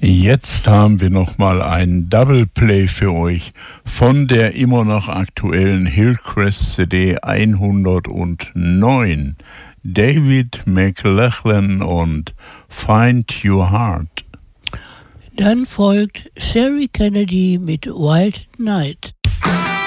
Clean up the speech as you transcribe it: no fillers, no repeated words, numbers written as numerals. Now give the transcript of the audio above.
Jetzt haben wir nochmal einen Double Play für euch von der immer noch aktuellen Hillcrest CD 109. David McLachlan und Find Your Heart. Dann folgt Sherry Kennedy mit Wild Night.